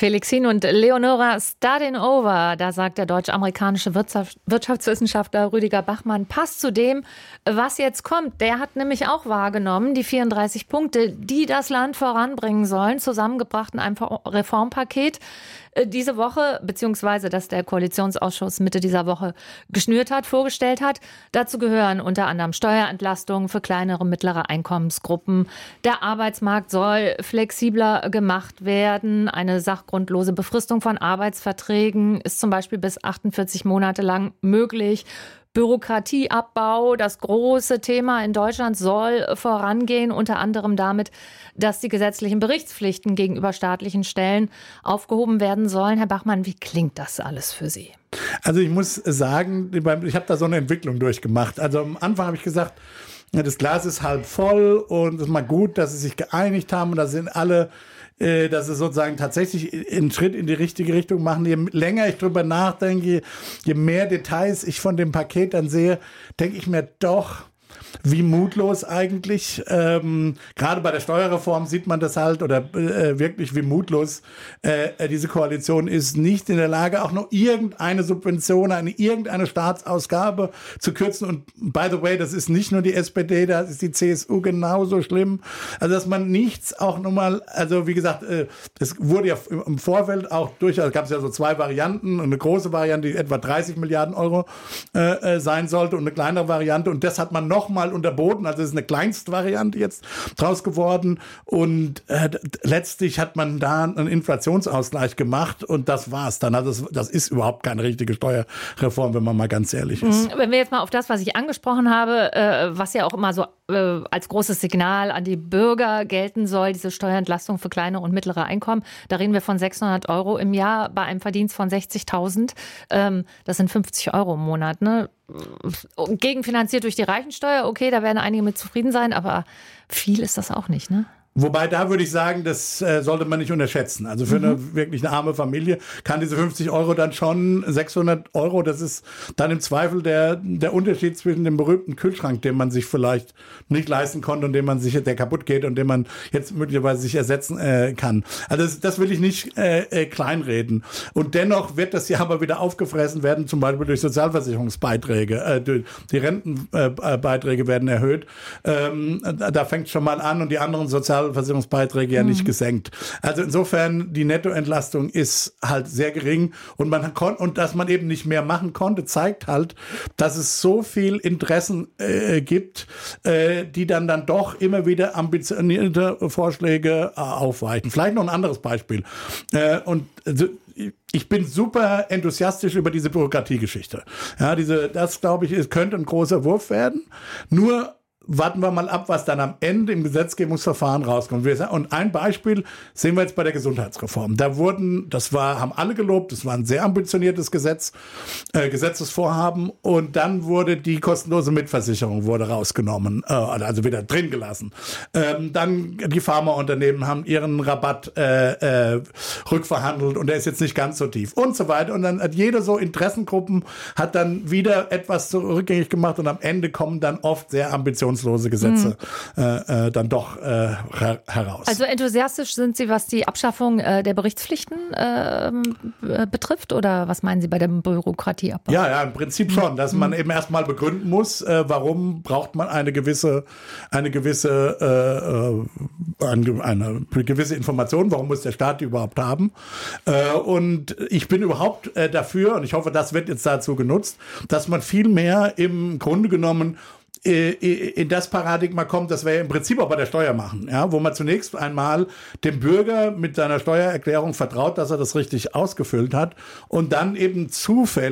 Felixin und Leonora Stadinover, da sagt der deutsch-amerikanische Wirtschaftswissenschaftler Rüdiger Bachmann, passt zu dem, was jetzt kommt. Der hat nämlich auch wahrgenommen, die 34 Punkte, die das Land voranbringen sollen, zusammengebracht in einem Reformpaket diese Woche, beziehungsweise das der Koalitionsausschuss Mitte dieser Woche geschnürt hat, vorgestellt hat. Dazu gehören unter anderem Steuerentlastungen für kleinere, mittlere Einkommensgruppen. Der Arbeitsmarkt soll flexibler gemacht werden. Eine sachgrundlose Befristung von Arbeitsverträgen ist zum Beispiel bis 48 Monate lang möglich. Bürokratieabbau, das große Thema in Deutschland, soll vorangehen, unter anderem damit, dass die gesetzlichen Berichtspflichten gegenüber staatlichen Stellen aufgehoben werden sollen. Herr Bachmann, wie klingt das alles für Sie? Also ich muss sagen, ich habe da so eine Entwicklung durchgemacht. Also am Anfang habe ich gesagt, das Glas ist halb voll und es ist mal gut, dass sie sich geeinigt haben und da sind alle, dass sie sozusagen tatsächlich einen Schritt in die richtige Richtung machen. Je länger ich drüber nachdenke, je mehr Details ich von dem Paket dann sehe, denke ich mir doch, wie mutlos eigentlich. Gerade bei der Steuerreform sieht man das halt, oder wirklich wie mutlos diese Koalition ist, nicht in der Lage, auch nur irgendeine Subvention, irgendeine Staatsausgabe zu kürzen. Und by the way, das ist nicht nur die SPD, das ist die CSU genauso schlimm. Also dass man nichts auch nochmal, also wie gesagt, es wurde ja im Vorfeld auch durchaus, gab es ja so zwei Varianten, eine große Variante, die etwa 30 Milliarden Euro sein sollte und eine kleinere Variante, und das hat man nochmal unterboten, also es ist eine Kleinstvariante jetzt draus geworden, und letztlich hat man da einen Inflationsausgleich gemacht und das war's dann. Also das ist überhaupt keine richtige Steuerreform, wenn man mal ganz ehrlich ist. Wenn wir jetzt mal auf das, was ich angesprochen habe, was ja auch immer so als großes Signal an die Bürger gelten soll, diese Steuerentlastung für kleinere und mittlere Einkommen, da reden wir von 600 Euro im Jahr bei einem Verdienst von 60.000. Das sind 50 Euro im Monat, ne? Gegenfinanziert durch die Reichensteuer, okay, da werden einige mit zufrieden sein, aber viel ist das auch nicht, ne? Wobei, da würde ich sagen, das sollte man nicht unterschätzen. Also für eine arme Familie kann diese 50 Euro dann schon 600 Euro, das ist dann im Zweifel der Unterschied zwischen dem berühmten Kühlschrank, den man sich vielleicht nicht leisten konnte und der kaputt geht und den man jetzt möglicherweise sich ersetzen kann. Also das will ich nicht kleinreden. Und dennoch wird das ja aber wieder aufgefressen werden, zum Beispiel durch Sozialversicherungsbeiträge. Die Rentenbeiträge werden erhöht. Da fängt es schon mal an, und die anderen Sozialversicherungsbeiträge ja nicht gesenkt. Also insofern, die Nettoentlastung ist halt sehr gering, und und dass man eben nicht mehr machen konnte, zeigt halt, dass es so viel Interessen gibt, die dann doch immer wieder ambitionierte Vorschläge aufweichen. Vielleicht noch ein anderes Beispiel. Ich bin super enthusiastisch über diese Bürokratiegeschichte. Ja, das glaube ich, könnte ein großer Wurf werden. Nur warten wir mal ab, was dann am Ende im Gesetzgebungsverfahren rauskommt. Und ein Beispiel sehen wir jetzt bei der Gesundheitsreform. Haben alle gelobt, das war ein sehr ambitioniertes Gesetzesvorhaben, und dann wurde die kostenlose Mitversicherung rausgenommen, also wieder drin gelassen. Dann die Pharmaunternehmen haben ihren Rabatt rückverhandelt, und der ist jetzt nicht ganz so tief und so weiter. Und dann hat jede so Interessengruppen hat dann wieder etwas rückgängig gemacht, und am Ende kommen dann oft sehr ambitionslose Gesetze dann doch heraus. Also enthusiastisch sind Sie, was die Abschaffung der Berichtspflichten betrifft, oder was meinen Sie bei dem Bürokratieabbau? Ja, im Prinzip schon, dass man eben erstmal begründen muss, warum braucht man eine gewisse Information, warum muss der Staat die überhaupt haben. Und ich bin überhaupt dafür, und ich hoffe, das wird jetzt dazu genutzt, dass man viel mehr im Grunde genommen in das Paradigma kommt, das wir ja im Prinzip auch bei der Steuer machen, ja, wo man zunächst einmal dem Bürger mit seiner Steuererklärung vertraut, dass er das richtig ausgefüllt hat, und dann eben zufällig